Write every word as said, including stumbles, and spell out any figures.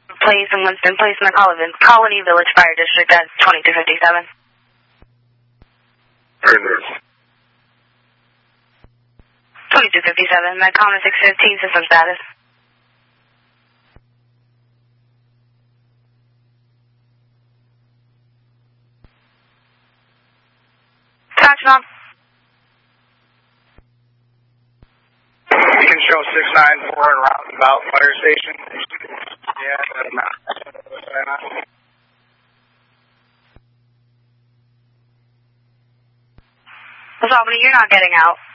Place in Winston Place in the Colony, Colony Village Fire District at twenty-two fifty-seven. twenty-two fifty-seven, Metcom six fifteen, system status. Action on. You can show six nine four and roundabout fire station. Yeah, that's not. What's happening? You're not getting out.